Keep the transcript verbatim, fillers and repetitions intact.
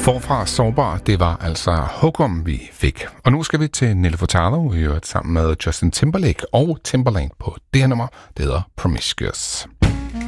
Forfra sårbar, det var altså Hokum, vi fik. Og nu skal vi til Nelly Furtado, i øvrigt sammen med Justin Timberlake og Timberland på det her nummer, det hedder Promiscuous.